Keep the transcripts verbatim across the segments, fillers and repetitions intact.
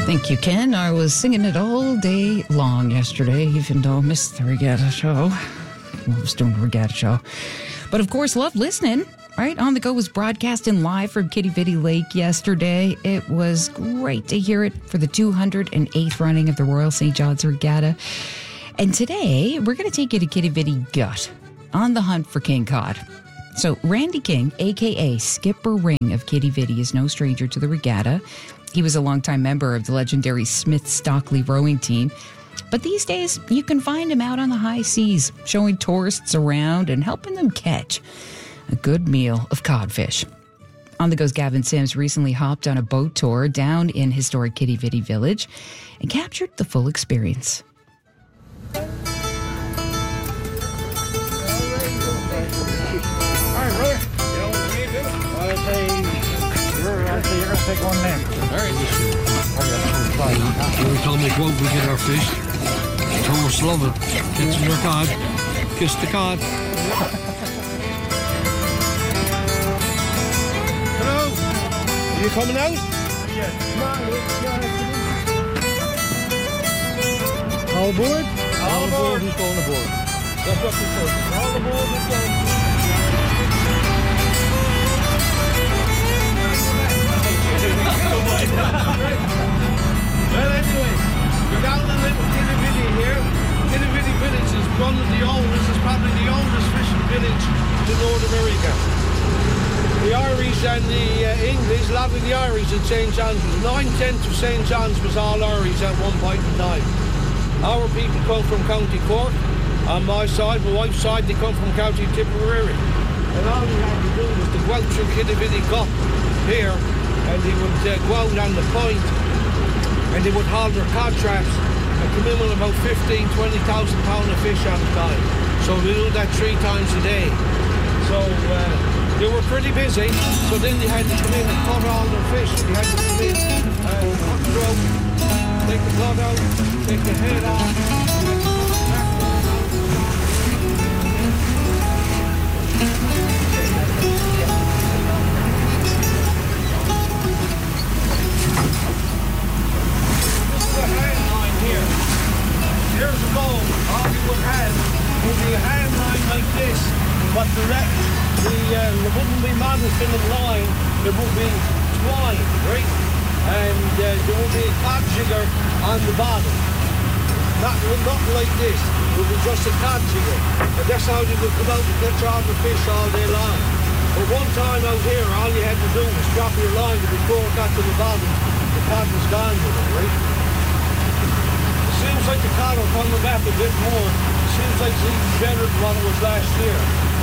Thank you, Ken. I was singing it all day long yesterday, even though I missed the regatta show. Well, I was doing the regatta show. But of course, loved listening, right? On the Go was broadcasting live from Quidi Vidi Lake yesterday. It was great to hear it for the two hundred eighth running of the Royal Saint John's Regatta. And today, we're going to take you to Quidi Vidi Gut on the hunt for king cod. So Randy King, a k a. Skipper Ring of Quidi Vidi, is no stranger to the regatta. He was a longtime member of the legendary Smith-Stockley rowing team. But these days, you can find him out on the high seas, showing tourists around and helping them catch a good meal of codfish. On the Go's Gavin Sims recently hopped on a boat tour down in historic Quidi Vidi Village and captured the full experience. You're going to take one now. All right. Every time we go out, we get our fish. Tourists love it. Catching their cod. Kiss the cod. Hello. Are you coming out? Yeah. All aboard? All, All aboard. Who's going aboard? That's what we said. All aboard. Who's going aboard? Well, anyway, we're down in little Quidi Vidi here. Quidi Vidi Village is one of the oldest, is probably the oldest fishing village in North America. The Irish and the uh, English, a lot of the Irish at Saint John's, nine-tenths of Saint John's was all Irish at one point in time. Our people come from County Cork. On my side, my wife's side, they come from County Tipperary. And all we had to do was to go out through Quidi Vidi Cup here, and they would uh, go out on the point, and they would haul their cod traps and come in with about fifteen, twenty thousand pounds of fish at a time. So they do that three times a day. So uh, they were pretty busy, so then they had to come in and cut all their fish. They had to come in and cut the rope, take the blood out, take the head off. Here's a bowl. All you would have would be a hand line like this, but the rest, the, uh, there wouldn't be modest in the line, there would be twine, right? And uh, there would be a cod jigger on the bottom. Not, not like this, it would be just a cod jigger. And that's how you would come out and catch all the fish all day long. But one time out here, all you had to do was drop your line, and before it got to the bottom, the cod was gone with it, right? Seems like the cod are coming back a bit more. Seems like it's even better than what it was last year.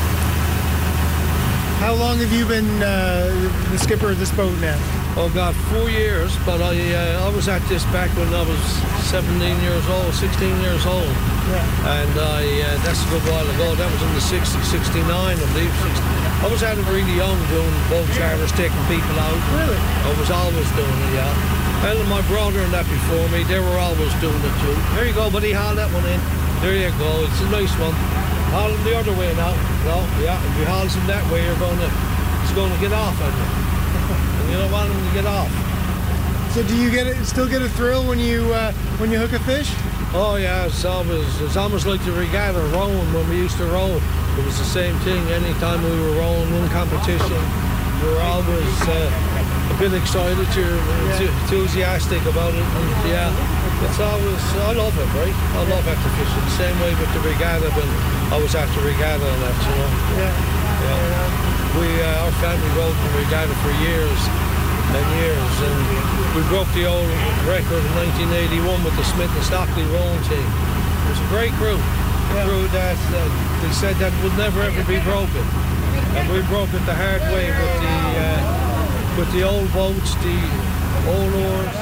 How long have you been uh, the skipper of this boat now? Oh God, four years, but I uh, I was at this back when I was seventeen years old, sixteen years old. Yeah. And I, uh, that's a good while ago. That was in the sixties, sixty-nine, I believe. sixty. I was at it really young doing boat charters, taking people out. Really? I was always doing it, yeah. And my brother and that before me, they were always doing it too. There you go, buddy, haul that one in. There you go, it's a nice one. Haul him the other way now. No, yeah, if you haul him that way, you're going to, it's going to get off on you. And you don't want him to get off. So do you get it, still get a thrill when you uh, when you hook a fish? Oh yeah, it's always, it's almost like the regatta rowing when we used to row. It was the same thing. Anytime we were rowing in competition, we were always uh, a bit excited, you're yeah. enthusiastic about it, and yeah, it's always, I love it, right? I love at the fishing. Same way with the regatta, when I was at the regatta and that, you know. Yeah. Yeah. We, uh, our family rowed the regatta for years and years, and we broke the old record in nineteen eighty-one with the Smith and Stockley rowing team. It was a great crew, a Yeah. crew that uh, they said that would never ever be broken, and we broke it the hard way with the. Uh, With the old boats, the old oars.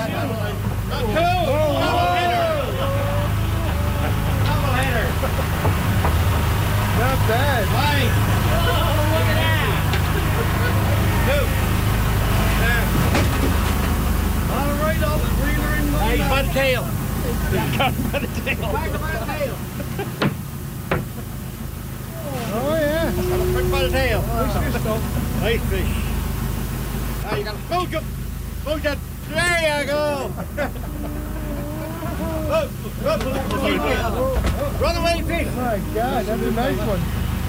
Not bad. Right. Oh, look at that. Two. Now. All right, all the reeler in the Hey, by the tail. Got him by the tail. By the tail. Oh yeah. Quick by the tail. Nice fish, though. Nice fish. Now you got to go, go, go, that. There you go. Run away, fish. Oh my God, that's a nice one.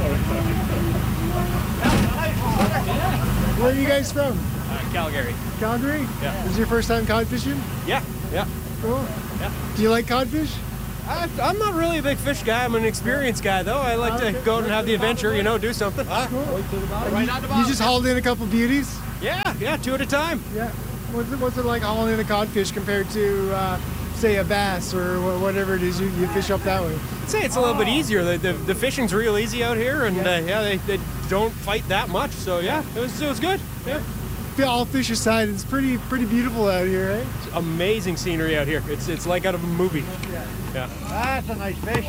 Where are you guys from? Uh, Calgary. Calgary? Yeah. This is your first time cod fishing? Yeah, yeah. Cool. Yeah. Do you like codfish? I, I'm not really a big fish guy. I'm an experienced guy, though. I like to go out and have the adventure, you know, do something. Right on the bottom. You just hauled in a couple beauties? Yeah, yeah, two at a time. Yeah. What's it, what's it like hauling in a codfish compared to, uh, say, a bass or wha- whatever it is you, you fish up that way? I'd say it's a little bit easier. The, the, the fishing's real easy out here, and yeah, uh, yeah they, they don't fight that much. So, yeah, it was, it was good. Yeah. All fish aside, it's pretty pretty beautiful out here, right? It's amazing scenery out here. It's, it's like out of a movie. Yeah. Yeah. That's a nice fish.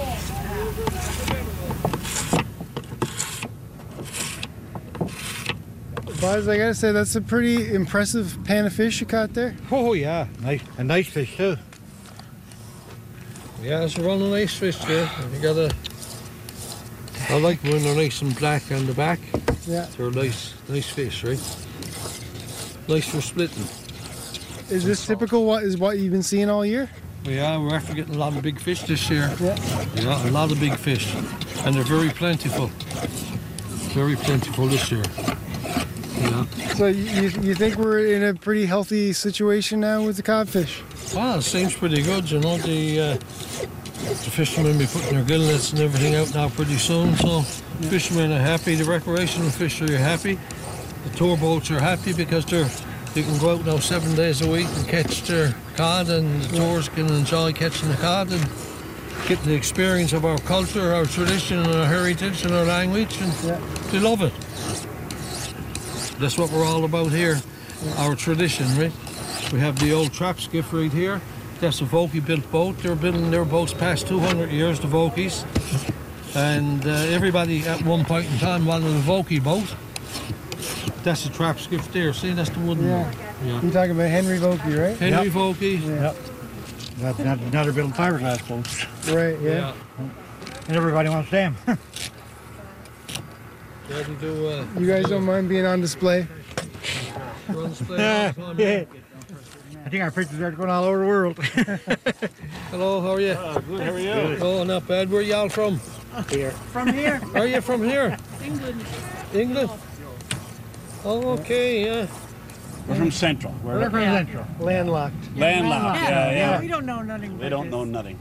Buzz, I gotta say, that's a pretty impressive pan of fish you caught there. Oh yeah, nice, a nice fish too. Yeah, it's a running nice fish too. You gotta. I like when they're nice and black on the back. Yeah. They're nice, nice fish, right? Nice for splitting. Is this typical what is what you've been seeing all year? Yeah, we're after getting a lot of big fish this year. Yeah. Yeah, a lot of big fish, and they're very plentiful. Very plentiful this year. Yeah. So you, you you think we're in a pretty healthy situation now with the codfish? Well, it seems pretty good, you know. The uh, the fishermen be putting their gill nets and everything out now pretty soon, so the fishermen are happy. The recreational fishery are happy. The tour boats are happy because they're they can go out now seven days a week and catch their cod, and the tours can enjoy catching the cod and get the experience of our culture, our tradition, and our heritage and our language, and Yeah. they love it. That's what we're all about here, our tradition, right? We have the old trap skiff right here. That's a Vokey built boat. They're building their boats past two hundred years, the Vokeys. And uh, everybody at one point in time wanted a Vokey boat. That's the trap skiff there. See, that's the wooden Yeah. one. Yeah. You're talking about Henry Vokey, right? Henry Vokey. Yeah. That's not, now they're building fiberglass boats, Right. Yeah. and everybody wants them. Yeah, they do. Uh, You guys don't mind being on display? run display all the time, yeah. I think our pictures are going all over the world. Hello, how are you? Good, how are you? Oh, not bad. Where y'all from? Here. From here, Are you from here? England. England? Oh, okay, yeah. We're from Central. We're We're from Central. Landlocked. landlocked. Yeah, yeah. We don't know nothing. We don't know nothing.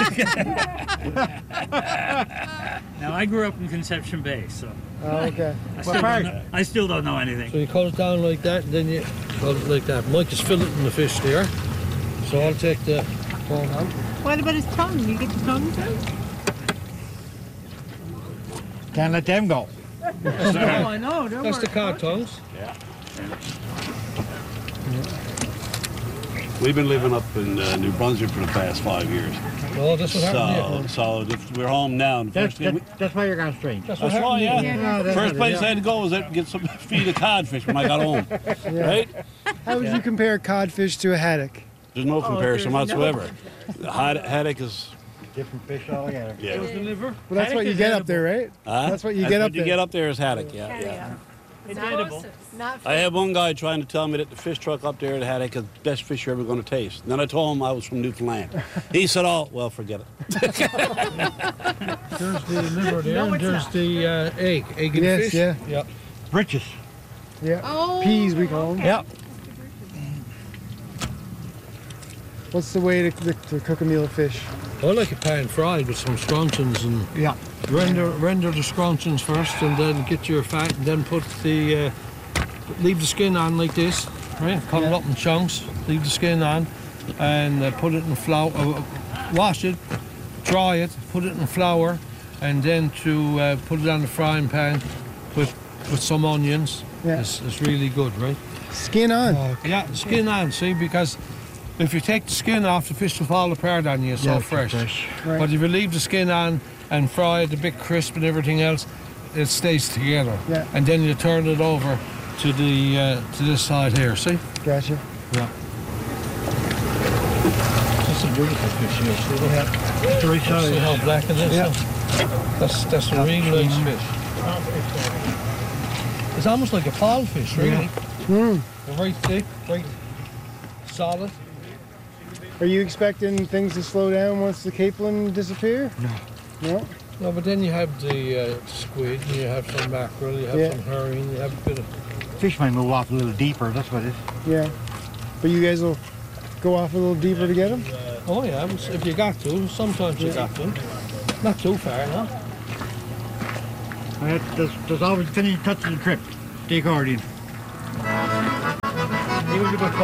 Now I grew up in Conception Bay, so Oh, okay. I still, don't know, I still don't know anything. So you cut it down like that, and then you cut it like that. Mike is filleting the fish there. So I'll take the tongue out. What about his tongue? You get the tongue too? Can't let them go. Oh, I know. Don't That's the worry. cod tongues. We've been living up in uh, New Brunswick for the past five years. Oh, that's what happened So, so if we're home now. And the That's, first thing we, that, that's why you're going strange. That's what that's happened right, here. yeah. No, that's First not place it, I had to go was to get some feed of codfish when I got home. Right? How would you compare codfish to a haddock? There's no comparison there's no- whatsoever. The had- haddock is, Different fish altogether. yeah. The liver. Well, that's what Haddock you is get up edible. there, right? Huh? That's what you That's get what up you there. get up there is haddock, yeah, yeah. It's edible. Not I had one guy trying to tell me that the fish truck up there at haddock is the best fish you're ever going to taste. And then I told him I was from Newfoundland. He said, oh, well, forget it. There's the liver there, No, and it's there's not. the uh, egg. Egg and Yes, fish. yeah. Yeah. Britches. Yeah. Oh. Peas, we call them. Yep. What's the way to, to cook a meal of fish? I like it pan fried with some scrunchions and Yeah. render render the scrunchions first, and then get your fat, and then put the uh, leave the skin on like this, right? Cut it Yeah. up in chunks. Leave the skin on, and uh, put it in flour. Uh, wash it, dry it, put it in flour, and then to uh, put it on the frying pan with with some onions. Yeah. It's, it's really good, right? Skin on. Yeah, the skin on. See, because if you take the skin off, the fish will fall apart on you. It's so Yeah, it's fresh. fresh. Right. But if you leave the skin on and fry it a bit crisp and everything else, it stays together. Yeah. And then you turn it over to the uh, to this side here. See? Gotcha. Yeah. That's a beautiful fish, yes. Yeah. It's the right size. See how black it is? Yeah. That's that's a real nice fish. It's almost like a pole fish, really. Mm. They're very thick, very solid. Are you expecting things to slow down once the capelin disappear? No. No? No, but then you have the uh, squid, you have some mackerel, you have Yeah. some herring, you have a bit of... Fish might move off a little deeper, that's what it is. Yeah. But you guys will go off a little deeper to get them? Oh yeah, if you got to. Sometimes you got to. Not too far, no? Uh, there's, there's always finishing touch of the trip. Stay guardian. Even if you go